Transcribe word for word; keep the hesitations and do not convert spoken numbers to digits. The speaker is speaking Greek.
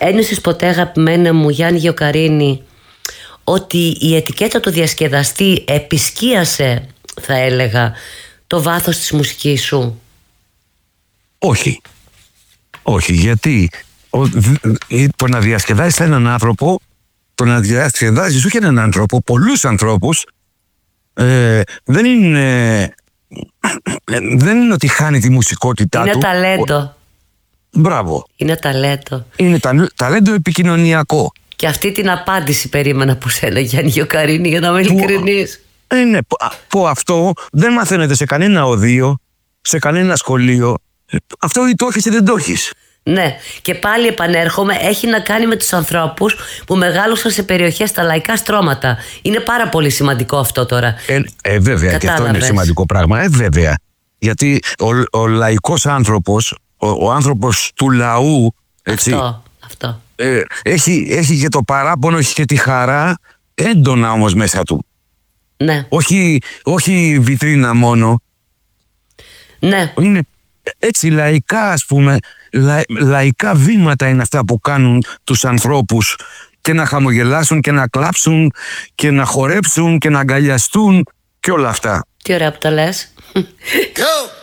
Ένιωσες ποτέ, αγαπημένα μου Γιάννη Γεωκαρίνη, ότι η ετικέτα του διασκεδαστή επισκίασε, θα έλεγα, το βάθος της μουσικής σου? Όχι. Όχι, γιατί ο, το να διασκεδάζεις έναν άνθρωπο, το να διασκεδάζεις όχι έναν άνθρωπο, πολλούς ανθρώπους, ε, δεν είναι δεν είναι ότι χάνει τη μουσικότητά είναι του. Είναι ταλέντο. Μπράβο. Είναι ταλέντο. Είναι τα, ταλέντο επικοινωνιακό. Και αυτή την απάντηση περίμενα από σένα, Γιάννη Γεωκαρίνη, για να είμαι ειλικρινής. Είναι που αυτό δεν μαθαίνεται σε κανένα οδείο, σε κανένα σχολείο. Αυτό ή το έχεις ή δεν το έχεις. Ναι, και πάλι επανέρχομαι, έχει να κάνει με τους ανθρώπους που μεγάλωσαν σε περιοχές, στα λαϊκά στρώματα. Είναι πάρα πολύ σημαντικό αυτό τώρα. Ε, ε βέβαια, κατάλαβες. Και αυτό είναι σημαντικό πράγμα. Ε, βέβαια. Γιατί ο, ο λαϊκός άνθρωπος, ο, ο άνθρωπος του λαού, έτσι, αυτό, αυτό. Ε, έχει, έχει και το παράπονο, έχει και τη χαρά έντονα όμως μέσα του. Ναι. Όχι, όχι βιτρίνα μόνο. Ναι. Είναι έτσι λαϊκά, ας πούμε, λα, λαϊκά βήματα είναι αυτά που κάνουν τους ανθρώπους και να χαμογελάσουν και να κλάψουν και να χορέψουν και να αγκαλιαστούν και όλα αυτά. Τι ωραία που τα λες. Go!